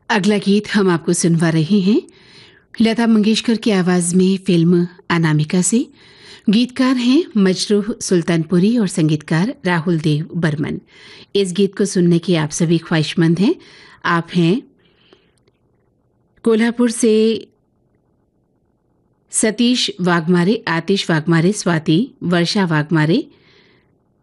अगला गीत हम आपको सुनवा रहे हैं लता मंगेशकर की आवाज में फिल्म अनामिका से। गीतकार हैं मजरूह सुल्तानपुरी और संगीतकार राहुल देव बर्मन। इस गीत को सुनने की आप सभी ख्वाहिशमंद हैं। आप हैं कोल्हापुर से सतीश वाघमारे, आतिश वाघमारे, स्वाति, वर्षा वाघमारे,